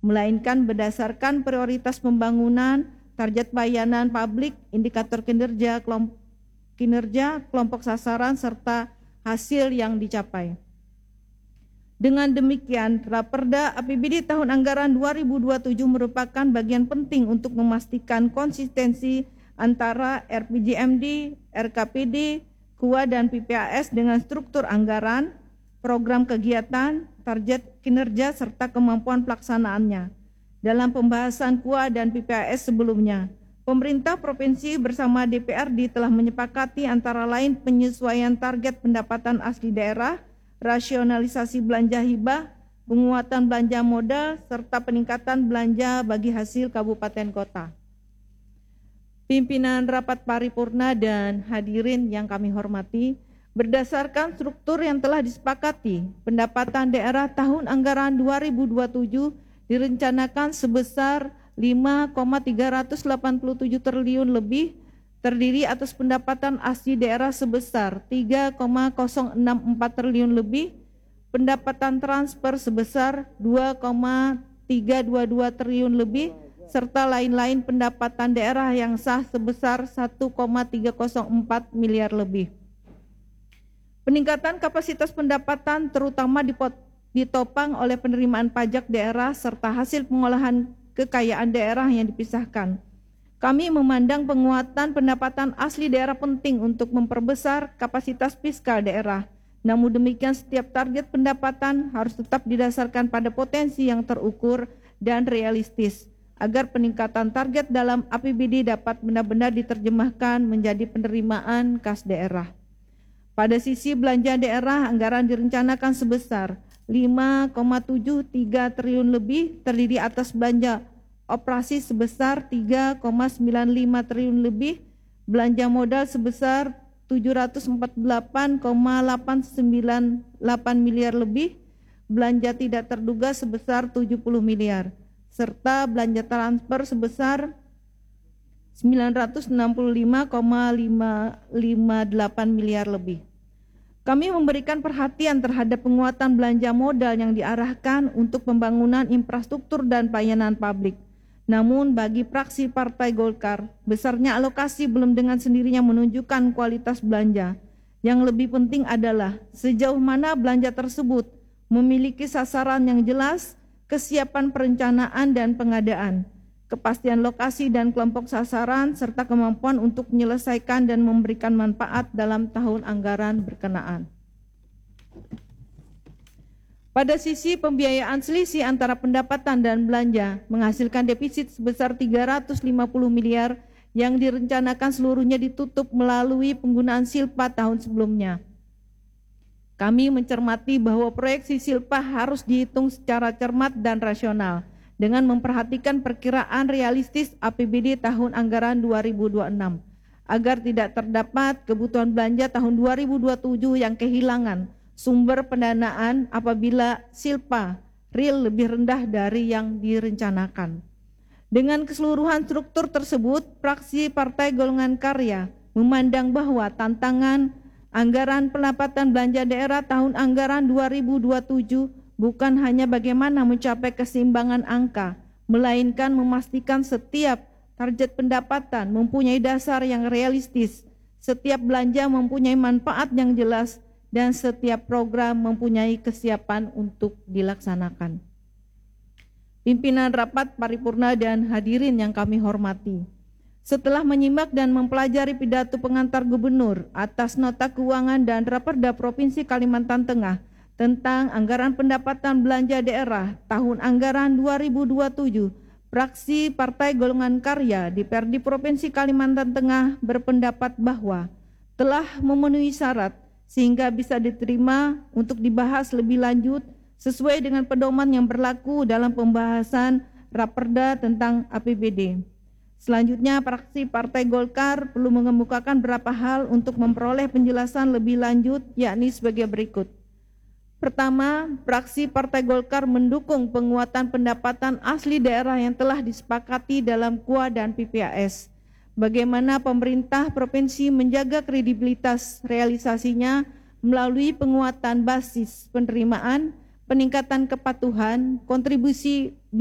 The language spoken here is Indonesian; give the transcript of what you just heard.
melainkan berdasarkan prioritas pembangunan, target pelayanan publik, indikator kinerja kelompok sasaran, serta hasil yang dicapai. Dengan demikian, Raperda APBD tahun anggaran 2027 merupakan bagian penting untuk memastikan konsistensi antara RPJMD, RKPD, KUA, dan PPAS dengan struktur anggaran, program kegiatan, target kinerja, serta kemampuan pelaksanaannya. Dalam pembahasan KUA dan PPAS sebelumnya, pemerintah provinsi bersama DPRD telah menyepakati antara lain penyesuaian target pendapatan asli daerah, rasionalisasi belanja hibah, penguatan belanja modal, serta peningkatan belanja bagi hasil kabupaten kota. Pimpinan rapat paripurna dan hadirin yang kami hormati, berdasarkan struktur yang telah disepakati, pendapatan daerah tahun anggaran 2027 direncanakan sebesar 5,387 triliun lebih, terdiri atas pendapatan asli daerah sebesar 3,064 triliun lebih, pendapatan transfer sebesar 2,322 triliun lebih, serta lain-lain pendapatan daerah yang sah sebesar 1,304 miliar lebih. Peningkatan kapasitas pendapatan terutama ditopang oleh penerimaan pajak daerah serta hasil pengolahan kekayaan daerah yang dipisahkan. Kami memandang penguatan pendapatan asli daerah penting untuk memperbesar kapasitas fiskal daerah. Namun demikian, setiap target pendapatan harus tetap didasarkan pada potensi yang terukur dan realistis, agar peningkatan target dalam APBD dapat benar-benar diterjemahkan menjadi penerimaan kas daerah. Pada sisi belanja daerah, anggaran direncanakan sebesar 5,73 triliun lebih, terdiri atas belanja operasi sebesar 3,95 triliun lebih, belanja modal sebesar 748,898 miliar lebih, belanja tidak terduga sebesar 70 miliar, serta belanja transfer sebesar 965,558 miliar lebih. Kami memberikan perhatian terhadap penguatan belanja modal yang diarahkan untuk pembangunan infrastruktur dan pelayanan publik. Namun bagi fraksi Partai Golkar, besarnya alokasi belum dengan sendirinya menunjukkan kualitas belanja. Yang lebih penting adalah sejauh mana belanja tersebut memiliki sasaran yang jelas, kesiapan perencanaan dan pengadaan, kepastian lokasi dan kelompok sasaran, serta kemampuan untuk menyelesaikan dan memberikan manfaat dalam tahun anggaran berkenaan. Pada sisi pembiayaan, selisih antara pendapatan dan belanja menghasilkan defisit sebesar 350 miliar yang direncanakan seluruhnya ditutup melalui penggunaan silpa tahun sebelumnya. Kami mencermati bahwa proyeksi silpa harus dihitung secara cermat dan rasional dengan memperhatikan perkiraan realistis APBD tahun anggaran 2026 agar tidak terdapat kebutuhan belanja tahun 2027 yang kehilangan sumber pendanaan apabila silpa real lebih rendah dari yang direncanakan. Dengan keseluruhan struktur tersebut, fraksi Partai Golongan Karya memandang bahwa tantangan anggaran pendapatan belanja daerah tahun anggaran 2027 bukan hanya bagaimana mencapai keseimbangan angka, melainkan memastikan setiap target pendapatan mempunyai dasar yang realistis, setiap belanja mempunyai manfaat yang jelas, dan setiap program mempunyai kesiapan untuk dilaksanakan. Pimpinan rapat paripurna dan hadirin yang kami hormati, setelah menyimak dan mempelajari pidato pengantar gubernur atas nota keuangan dan Raperda Provinsi Kalimantan Tengah tentang anggaran pendapatan belanja daerah tahun anggaran 2027, fraksi Partai Golongan Karya DPRD Provinsi Kalimantan Tengah berpendapat bahwa telah memenuhi syarat sehingga bisa diterima untuk dibahas lebih lanjut sesuai dengan pedoman yang berlaku dalam pembahasan Raperda tentang APBD. Selanjutnya, fraksi Partai Golkar perlu mengemukakan beberapa hal untuk memperoleh penjelasan lebih lanjut, yakni sebagai berikut. Pertama, fraksi Partai Golkar mendukung penguatan pendapatan asli daerah yang telah disepakati dalam KUA dan PPAS. Bagaimana pemerintah provinsi menjaga kredibilitas realisasinya melalui penguatan basis penerimaan, peningkatan kepatuhan, kontribusi